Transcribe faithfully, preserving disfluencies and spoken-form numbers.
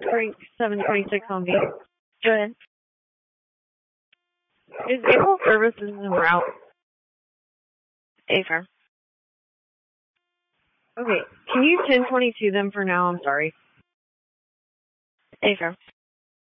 Frank seven twenty-six on V. Go ahead. Is vehicle services en route? A-firm. Okay, can you ten twenty-two them for now? I'm sorry. A-firm.